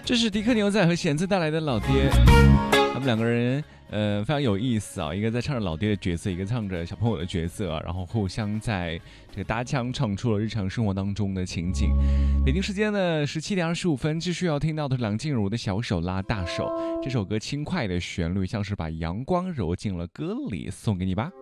这是迪克牛仔和弦子带来的老爹，他们两个人非常有意思啊，一个在唱着老爹的角色，一个唱着小朋友的角色啊，然后互相在这个搭腔唱出了日常生活当中的情景。北京时间的17:25，继续要听到的梁静茹的小手拉大手，这首歌轻快的旋律像是把阳光揉进了歌里，送给你吧。